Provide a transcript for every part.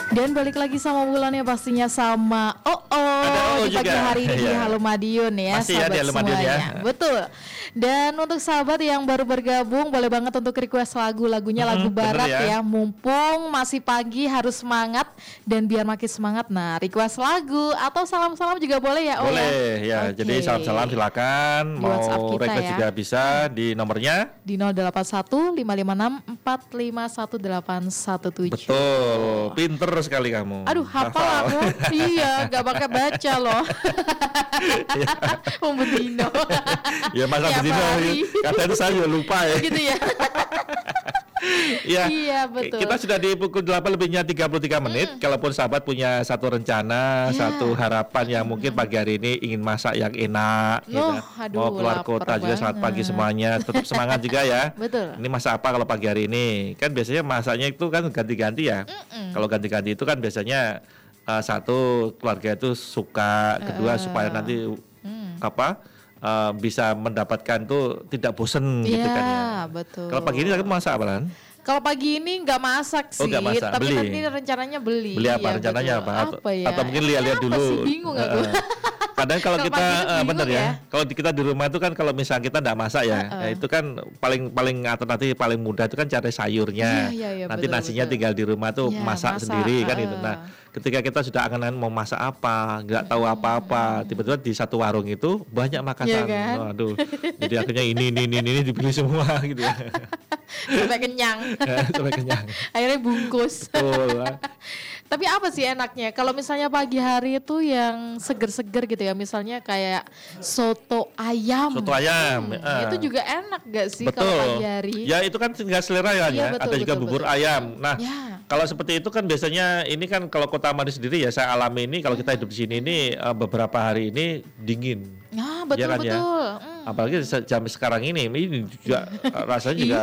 Dan balik lagi sama bulannya pastinya sama di pagi hari ini di Halo Madiun ya. Masih ya di Halo Madiun ya. Betul. Dan untuk sahabat yang baru bergabung boleh banget untuk request lagunya lagu barat ya. Mumpung masih pagi harus semangat dan biar makin semangat. Nah, request lagu atau salam-salam juga boleh ya. Boleh ya. Okay. Jadi salam-salam silakan. Di mau request ya. Juga bisa di nomornya di 081 556 451 817. Betul. Pinter sekali kamu. Aduh, hafal aku. Iya, gak pakai baca loh. Bedino. Ya masa Bedino. Kata itu saya juga lupa ya. Gitu ya. Ya, iya betul. Kita sudah di pukul 8 lebihnya 33 menit. Kalaupun sahabat punya satu rencana, satu harapan yang mungkin pagi hari ini ingin masak yang enak, mau keluar kota juga selamat pagi semuanya. Tetap semangat juga ya. Betul. Ini masak apa kalau pagi hari ini? Kan biasanya masaknya itu kan ganti-ganti ya. Kalau ganti-ganti itu kan biasanya satu keluarga itu suka, kedua supaya nanti bisa mendapatkan tuh tidak bosen gitu kan ya. Betul. Kalau pagi ini kamu masak apa Lan? Kalau pagi ini nggak masak sih, masak. tapi beli. nanti rencananya beli. Beli apa rencananya apa? Atau mungkin lihat-lihat dulu. Sih, bingung aku. Kadang kalau kita bener ya. Kalau kita di rumah itu kan kalau misalnya kita nggak masak ya, itu kan paling alternatif paling mudah itu kan cari sayurnya. Nanti betul, nasinya tinggal di rumah tuh masak sendiri kan itu. Nah, ketika kita sudah angan-angan mau masak apa, nggak tahu apa-apa, tiba-tiba di satu warung itu banyak makanan. Kan? Waduh. Jadi akhirnya ini dipilih semua gitu ya. Sampai kenyang. Sampai kenyang. Akhirnya bungkus. Betul. Tapi apa sih enaknya kalau misalnya pagi hari itu yang seger-seger gitu ya, misalnya kayak soto ayam. Soto ayam. Itu juga enak gak sih kalau pagi hari? Ya itu kan tinggal selera ya. Ada juga bubur ayam. Nah, kalau seperti itu kan biasanya ini kan kalau Kota Madiun sendiri ya saya alami ini kalau kita hidup di sini ini beberapa hari ini dingin. Ya betul ya kan, betul. Apalagi jam sekarang ini juga rasanya juga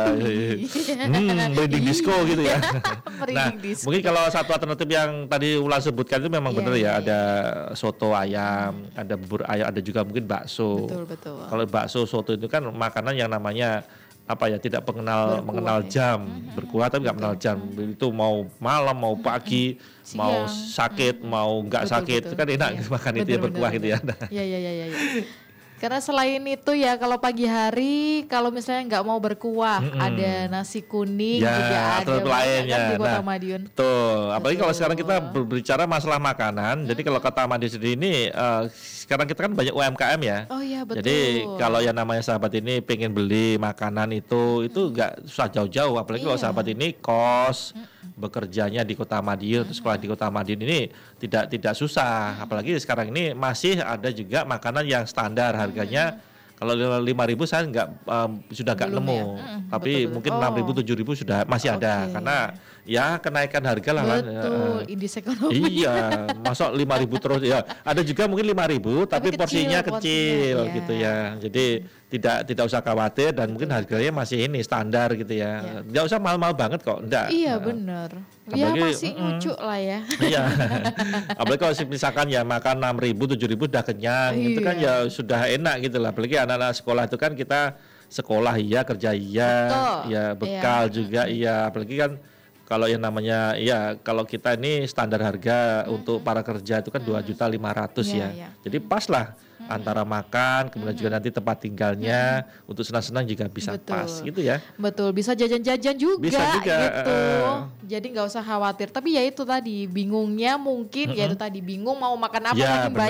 merinding disco gitu ya. Nah, mungkin kalau satu alternatif yang tadi Ulan sebutkan itu memang benar ya, ada soto ayam, ada bubur ayam, ada juga mungkin bakso. Betul. Kalau bakso soto itu kan makanan yang namanya tidak mengenal jam, berkuah tapi nggak mengenal jam. Itu mau malam, mau pagi, mau sakit, mau nggak sakit, itu kan enak makan itu ya berkuah gitu ya. Iya. Karena selain itu ya kalau pagi hari kalau misalnya nggak mau berkuah ada nasi kuning juga ada lainnya di Kota Madiun. Betul. Apalagi kalau sekarang kita berbicara masalah makanan. Jadi kalau Kota Madiun sendiri ini sekarang kita kan banyak UMKM ya. Oh iya betul. Jadi kalau yang namanya sahabat ini pengen beli makanan itu nggak susah jauh-jauh. Apalagi kalau sahabat ini kos bekerjanya di Kota Madiun, sekolah di Kota Madiun ini tidak susah. Apalagi sekarang ini masih ada juga makanan yang standar harganya. Kalau 5.000 saya sudah nggak nemu, tapi mungkin 6.000 7.000 sudah masih ada karena ya kenaikan harga lah. Betul, indeks ekonomi. Iya, masuk 5.000 terus ya. Ada juga mungkin 5.000 tapi porsinya kecil gitu ya. Jadi tidak usah khawatir dan mungkin harganya masih ini standar gitu ya. Nggak usah mahal-mahal banget kok, enggak. Iya benar. Ya masih lucu lah ya. Iya. Apalagi kalau misalkan ya makan 6.000 7.000 udah kenyang, itu kan ya sudah enak gitu lah. Apalagi anak-anak sekolah itu kan kita sekolah kerja ya bekal juga apalagi kan kalau yang namanya kalau kita ini standar harga untuk para kerja itu kan 2.500.000 ya. Jadi pas lah antara makan kemudian juga nanti tempat tinggalnya untuk senang-senang juga bisa pas gitu ya. Betul, bisa jajan-jajan juga, gitu. Jadi nggak usah khawatir. Tapi ya itu tadi bingungnya mungkin ya itu tadi bingung mau makan apa lagi